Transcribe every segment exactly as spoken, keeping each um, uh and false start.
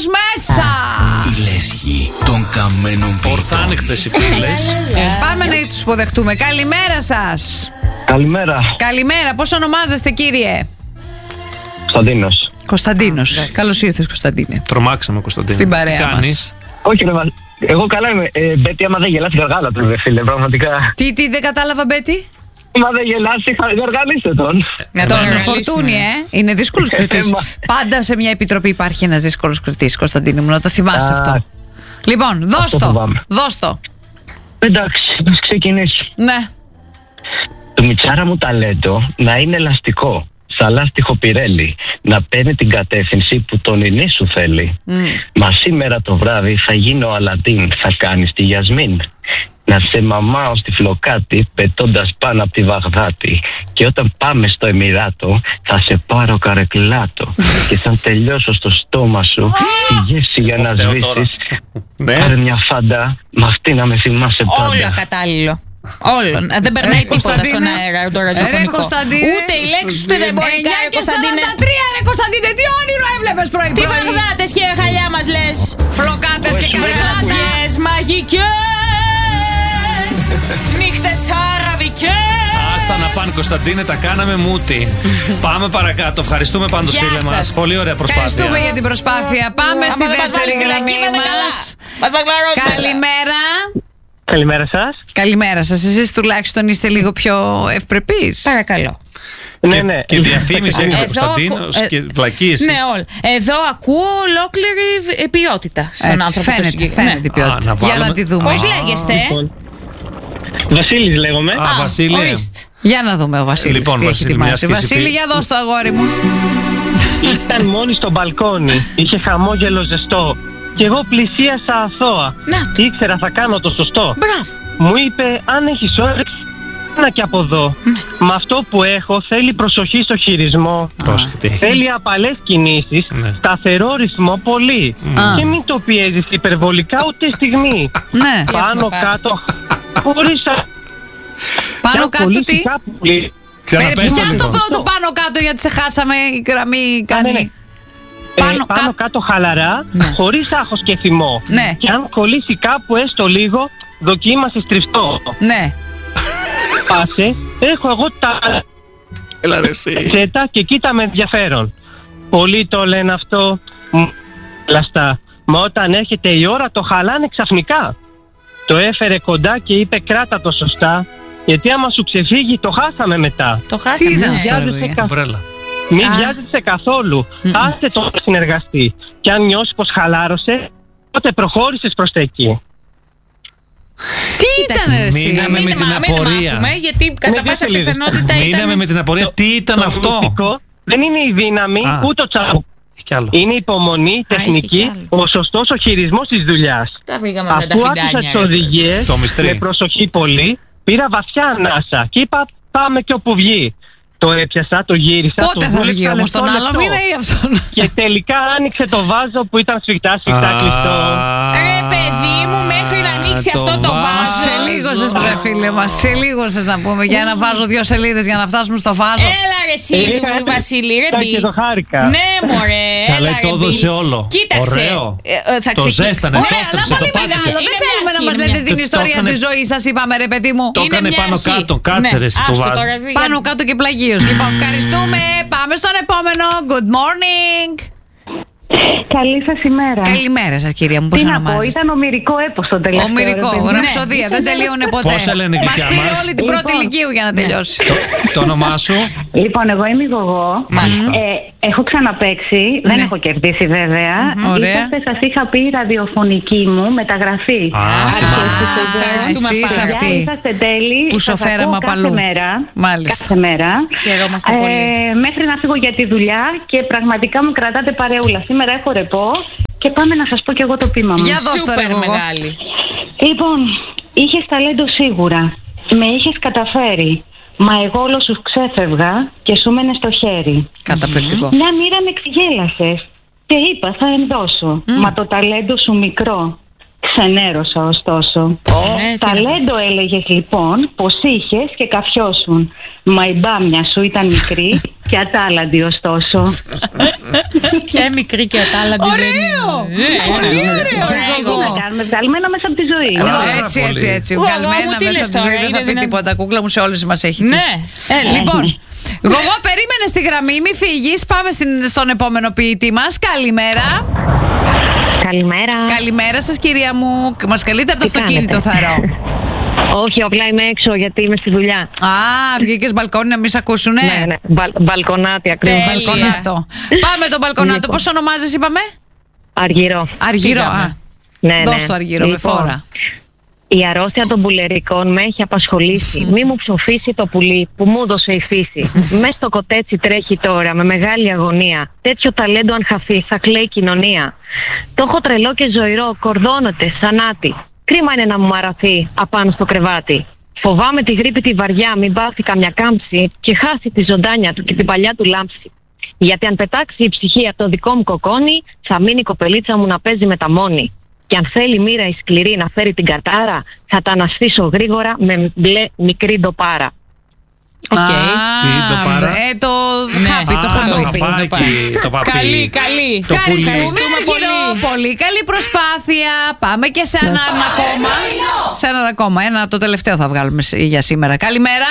μέσα! Η λέσχη των καμένων ποιητών. Ορθάνυχτες οι φίλες. Ε, πάμε να τους υποδεχτούμε. Καλημέρα σας. Καλημέρα. Καλημέρα. Πώς ονομάζεστε, κύριε? Κωνσταντίνος. Κωνσταντίνος. Καλώς ήρθες, Κωνσταντίνε. Τρομάξαμε, Κωνσταντίνο. Στην παρέα Τι μας. κάνεις? Όχι, ρε, μα- εγώ καλά είμαι. Ε, Μπέτη, άμα δεν γελάσει, γαργάλα του, δε φίλε, πραγματικά. Τι, τι, δεν κατάλαβα, Μπέτη. Άμα δεν γελάσει, γαργαλίστε τον. Να τον ναι, φορτούνι, ε. Είναι δύσκολος κριτής. μα- Πάντα σε μια επιτροπή υπάρχει ένας δύσκολος κριτής, Κωνσταντίνε μου, να το θυμάσαι Α, αυτό. Λοιπόν, δώσ' αυτό το. φοβάμαι. Δώσ' το. Εντάξει, να ξεκινήσει. Ναι. Το μιτσάρα μου ταλέντο να είναι ελαστικό. Σαν λάστιχο πιρέλι. Να παίρνει την κατεύθυνση που τον ινή σου θέλει. Mm. Μα σήμερα το βράδυ θα γίνω Αλαντίν. Θα κάνεις τη Γιασμίν. Να σε μαμάω στη Φλοκάτη πετώντας πάνω από τη Βαγδάτη. Και όταν πάμε στο Εμιράτο θα σε πάρω καρεκλάτο. Και θα τελειώσω στο στόμα σου τη γεύση για να Φταίω τώρα. σβήσεις. Ναι. Πάρε μια φάντα, μ' αυτή να με θυμάσαι πάντα. Όλο κατάλληλο. Όλο. Δεν περνάει τίποτα Κωνσταντίνε. στον αέρα το Ρε, ραδιοφωνικό. Κωνσταντίνε. Ούτε η λέξη ούτε δεν μπορεί εννιά να και σαράντα τρία, ρε Κωνσταντίνε, τι όνειρο έβλεπες πρωί Τι πρωί. Βαγδάτες και χαλιά μας λες. Φλοκάτες και καρεκλάτα. Βράδυες μαγικές, νύχτες αραβικές. Άστα να πάνε, Κωνσταντίνε, τα κάναμε μούτι. Πάμε παρακάτω. Ευχαριστούμε πάντως, Γεια φίλε σας. μας. Πολύ ωραία προσπάθεια. Ευχαριστούμε για την προσπάθεια. Πάμε Άμα στη δεν μας δεύτερη βάλεις γραμμή φυλακή, δεν είναι καλά. μας. Μας μπαγκλαρώσουν. Καλημέρα. Καλημέρα σας. Καλημέρα σας. Εσείς τουλάχιστον είστε λίγο πιο ευπρεπείς. Παρακαλώ. Ναι, ναι. Και διαφήμιση έκανε ο Εδώ Κωνσταντίνος ακού- ε, και βλακίες. Ναι, όλα. Εδώ ακούω ολόκληρη ε, ποιότητα στον Έτσι, άνθρωπο. το φαίνεται, συγκεκριμένο. φαίνεται η Α, ποιότητα. να Για βάλουμε. να τη δούμε. Πώς λέγεστε? Βασίλης λέγομαι. Α, Βασίλη. ορίστε. Για να δούμε ο Βασίλης Λοιπόν, τι έχει Βασίλη, ετοιμάσει. μιας και εσύ Βασίλη, πει- για δώσ' το, αγόρι μου. Ήταν μόνη στο μπαλκόνι. Είχε χαμόγελο ζεστό. Κι εγώ πλησίασα αθώα. Να. Ήξερα θα κάνω το σωστό. Μπράβο. Μου είπε, αν έχεις όρεξη, ένα και από εδώ. Με αυτό που έχω θέλει προσοχή στο χειρισμό. Πρόσεχε, τι έχει. Θέλει απαλές κινήσεις, Ναι. σταθερό ρυθμό πολύ. Α. Και μην το πιέζεις υπερβολικά ούτε στιγμή. Ναι. Πάνω πάθει. κάτω, χωρίς Πάνω αν κάτω κολλήσει τι. κάπου πολύ. Ξαναπες το Πιάσ' το λίγο. πρώτο πάνω κάτω γιατί σε χάσαμε, η γραμμή κάνει. ναι, ναι. Πάνω ε, πάνω κάτω. κάτω χαλαρά, χωρίς άγχος και θυμό. Ναι. Και αν κολλήσει κάπου έστω λίγο, δοκίμασε στριφτό. Ναι. Πάσε, έχω εγώ τα Έλα ρε εσύ. τσέτα και κοίτα με ενδιαφέρον. Πολλοί το λένε αυτό, μ, λαστά. Μα όταν έρχεται η ώρα το χαλάνε ξαφνικά. Το έφερε κοντά και είπε κράτα το σωστά, γιατί άμα σου ξεφύγει το χάσαμε μετά. Το Τι χάσαμε. ήταν ναι. αυτό, ρε Βιάζεσαι παιδιά? κα- Ομπρέλα. Μην Α. βιάζεσαι καθόλου. Άσε το να συνεργαστεί. Και αν νιώσει πως χαλάρωσε, τότε προχώρησες προς τα εκεί. Τι ήταν, ρε εσύ? Μείναμε με Μην την μα- μην απορία. μάθουμε, γιατί κατά δύο πάσα σελίδες. πιθανότητα Μείναμε ήταν. με την απορία. Τι ήταν Το αυτό. μυστικό δεν είναι η δύναμη, Α. ούτε το τσάμπου. Έχει κι άλλο. Είναι η υπομονή, η έχει κι τεχνική, άλλο. ο σωστός ο χειρισμός της δουλειάς. Τα βρήκαμε με τα Αφού άκουσα φιντάνια. τις ρε. οδηγίες Το μυστρί. με προσοχή πολύ, πήρα βαθιά ανάσα και είπα πάμε και όπου βγει. Το έπιασα, το γύρισα. Πότε το θα βούλεψα βγει όμως, τον λεπτό άλλο λεπτό. μήνα ή αυτόν? Και τελικά άνοιξε το βάζο που ήταν σφιχτά, σφιχτά κλειστό. Ρε παιδί μου, μέχρι να ανοίξει αυτό το βάζο. Σε λίγο σε ρε φίλε μας, σε λίγο σε να πούμε για να βάζω δύο σελίδες για να φτάσουμε στο φάζο. Έλα ρε εσύ, Είχα- Βασίλη, ρε είχα μπι. και το χάρηκα. Ναι μωρέ, Καλέ, έλα το ρε έδωσε μπι. όλο. Κοίταξε. Ωραίο. ε, ε, θα Το ξεκι- ζέστανε, Ωραία, το αλλά έστρεψε, το πολύ πάτησε. μεγάλο. Δεν Είναι θέλουμε μια να μας αρχή, λέτε μια- την Το- το ιστορία έκανε- της ζωής σας, είπαμε ρε παιδί μου. Το Είναι έκανε μια πάνω αρχή. κάτω. Κάτσε Ναι, ρε εσύ, το άστο βάζω. τώρα, φύγε. Πάνω κάτω και πλαγίος. Λοιπόν, ευχαριστούμε. Πάμε στον επόμενο. Good morning. Καλή σας ημέρα. Καλημέρα σας, κυρία μου. Πώς Τι να πω, ονομάζεστε? ήταν ομηρικό έπος το τελευταίο. Ομηρικό, ρε παιδί. ραψοδία. Δεν τελείωνε ποτέ. Πώς σε λένε η Μας γλυκιά πήρε μας? όλη την πρώτη Λοιπόν. ηλικίου για να τελειώσει. Το- Το όνομά σου. Λοιπόν, εγώ είμαι η Γογό. Μάλιστα. Ε, έχω ξαναπαίξει, δεν Ναι. έχω κερδίσει βέβαια. Ωραία. Είσαστε, σας είχα πει η ραδιοφωνική μου μεταγραφή. Α, Ευχαριστούμε εσείς πάρα αυτή. πολύ. Είσαστε τέλειοι. Που σας σοφέραμε ακούω κάθε απαλού. μέρα. Μάλιστα. Κάθε μέρα. Χαιρόμαστε πολύ. Μέχρι να φύγω για τη δουλειά και πραγματικά μου κρατάτε παρεούλα. Σήμερα έχω ρεπό και πάμε να σας πω κι εγώ το πείμα μου. Για δώσ' το ρε Σούπερ Γογό. μεγάλη. Λοιπόν, είχες ταλέντο σίγουρα. Με είχες καταφέρει. Μα εγώ όλο σου ξέφευγα και σου μένε στο χέρι. Καταπληκτικό. Μια μοίρα με ξεγέλασες και είπα θα ενδώσω. Μα το ταλέντο σου μικρό Ξενέρωσα ωστόσο. Ναι, Ταλέντο έλεγες λοιπόν πως είχες και καφιώσουν. Μα η μπάμια σου ήταν μικρή και ατάλαντη ωστόσο. Ποια μικρή και ατάλαντη. Ωραίο! Πολύ ωραίο! Τι να κάνουμε, βγαλμένα μέσα από τη ζωή. Έτσι, πολύ. έτσι, έτσι. Εγώ, μου Βγαλμένα τι μέσα λες από τη ζωή τώρα, δεν θα είναι πει δυνατό. τίποτα. Κούκλα μου σε όλες μας έχει Ναι, τύχει. έλα. Λοιπόν, εγώ περίμενε στη γραμμή, μη φύγεις. Πάμε στην- στον επόμενο ποιητή μας. Καλημέρα. Καλημέρα. Καλημέρα σας, κυρία μου. Μας καλείτε από το Τι αυτοκίνητο, κάνετε? θαρώ. Όχι, απλά είμαι έξω γιατί είμαι στη δουλειά. Α, βγήκες μπαλκόνι να μην σε ακούσουνε. Ναι, ναι. Μπαλ, μπαλκονάτι ακριβώς. Τέλεια. Μπαλκονάτο. Πάμε τον μπαλκονάτο. Λοιπόν. Πώς ονομάζεσαι, είπαμε? Αργυρό. Αργύρο. Φύγαμε. Α, Ναι, δώσ' ναι. το αργύρο με Λοιπόν, φόρα. Η αρρώστια των πουλερικών με έχει απασχολήσει. Μη μου ψοφήσει το πουλί που μου έδωσε η φύση. Μες στο κοτέτσι τρέχει τώρα με μεγάλη αγωνία. Τέτοιο ταλέντο αν χαθεί θα κλαίει η κοινωνία. Το έχω τρελό και ζωηρό, κορδώνεται σαν άτι. Κρίμα είναι να μου μαραθεί απάνω στο κρεβάτι. Φοβάμαι τη γρίπη τη βαριά, μην πάθει καμιά κάμψη και χάσει τη ζωντάνια του και την παλιά του λάμψη. Γιατί αν πετάξει η ψυχή από το δικό μου κοκόνι, θα μείνει η κοπελίτσα μου να παίζει με τα μόνη. Και αν θέλει μοίρα η σκληρή να φέρει την κατάρα, θα τα αναστήσω γρήγορα με μπλε μικρή ντοπάρα. Οκ. Α, Τι, το παρά? ε, το Ναι. χάπι, το Α, χάπι. Το χάπι. χαπάκι, το παπί. Καλή, καλή. Το Ευχαριστούμε, πουλί. Αργυρό. Πολύ καλή προσπάθεια. Πάμε και σε έναν ακόμα. Σε έναν ακόμα. Ένα το τελευταίο θα βγάλουμε σ- για σήμερα. Καλημέρα.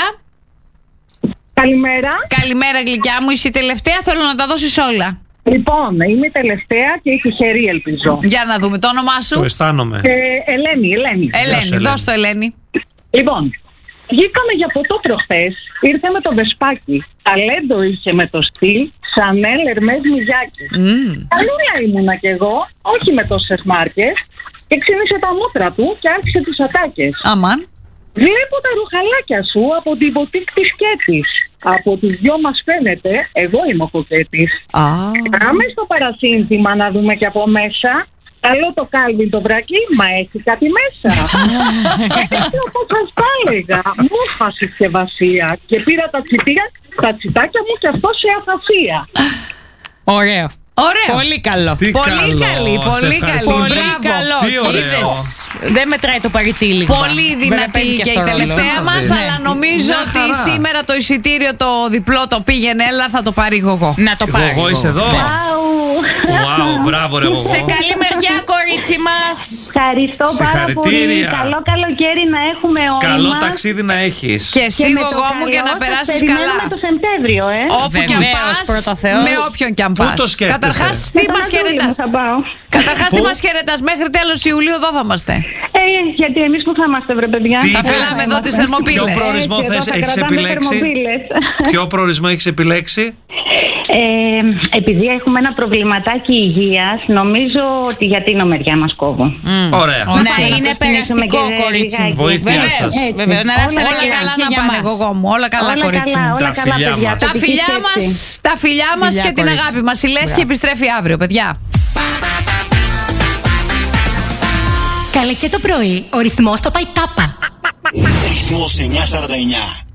Καλημέρα. Καλημέρα, γλυκιά μου. Είσαι η τελευταία. Θέλω να τα δώσεις όλα. Λοιπόν, είμαι η τελευταία και η τυχερή, ελπίζω. Για να δούμε το όνομά Το σου. αισθάνομαι. Ε, Ελένη, Ελένη. Ελένη, σου, Ελένη. δώσ' το, Ελένη. Λοιπόν, βγήκαμε για ποτό προχθές, ήρθε με το Βεσπάκι. Ταλέντο είχε με το στυλ, Σανέλ, Ερμές, Μιζάκι. Μμμ. Καλούλα ήμουνα κι εγώ, όχι με τόσες μάρκες, και ξύνησε τα μούτρα του και άρχισε τις ατάκες. Αμάν. Βλέπω τα ρουχαλάκια σου από την ποτίκ της Κέτης. Από τους δυο μας φαίνεται, εγώ είμαι ο κοκέτης. Α. Πάμε στο παρασύνθημα να δούμε και από μέσα. Καλό το Κάλβιν το βρακί, μα έχει κάτι μέσα. Έτσι όπως σας τα έλεγα, μου είπα συσκευασία και πήρα τα, τσιτία, τα τσιτάκια μου και αυτό σε αφασία. Ωραίο. Ωραίο. Πολύ καλό. Τι Πολύ καλό, καλή, σε πολύ ευχαριστώ. καλή. Πολύ Μπράβο. καλό. Τι ωραίο. Είδες, δεν μετράει το παρητήλιγμα. Πολύ Βέβαια, δυνατή παίζει και η αυτό ρόλο. τελευταία ρόλο. μας, Ναι. αλλά νομίζω Μια ότι χαρά. σήμερα το εισιτήριο το διπλό το πήγαινε, έλα θα το πάρει γογό. Να το πάρει. Εγώ είσαι εδώ. Wow, μπράβο ρε εγώ. Σε καλή μεριά, κορίτσι μας. Ευχαριστώ πάρα πολύ. Συγχαρητήρια. Καλό καλοκαίρι να έχουμε όλοι Καλό μας. ταξίδι να έχεις. Και εσύ Και με το γογό μου για καλό να σας περάσεις περιμένουμε καλά. το Σεπτέμβριο, ε. Όπου κι αν Βεβαίως, πας, πρώτο Θεός. με όποιον κι αν Πού πας. το σκέφτεσαι? Καταρχάς, Με τι τον μας Αντούλη μου χαιρετάς. θα πάω. Καταρχάς, τι Πού? μας χαιρετάς. Μέχρι τέλος Ιουλίου εδώ θα είμαστε. Ε, γιατί εμείς που θα είμαστε, βρε παιδιά. Τι Θα θες? φέραμε εδώ τις Ποιο θερμοπύλες. προορισμό Έτσι, εδώ θες, θα έχεις κρατάμε επιλέξει? θερμοπύλες. Ποιο προορισμό έχεις επιλέξει? Ε, επειδή έχουμε ένα προβληματάκι υγείας, νομίζω ότι για την ομεριά μας κόβω. Ωραία. Να είναι να περαστικό, ξεκινήσουμε και κορίτσι. λιγάκι. Βοήθειά Βεβαίως, σας. βεβαίως. Να ράψει ένα Όλα καλά κεράκι να για πάνε, μας. γογό μου. Όλα καλά, όλα κορίτσι καλά, μου. όλα Τα καλά, φιλιά παιδιά. μας. Τα Ευτυχής φιλιά έτσι. μας, τα φιλιά μας Φιλιά, και την κορίτσι. αγάπη μας. Η Λέσχη επιστρέφει αύριο, παιδιά. Καλέ και το πρωί, ο ρυθμός το πάει τάπα. Ρυθμός εννιακόσια σαράντα εννιά.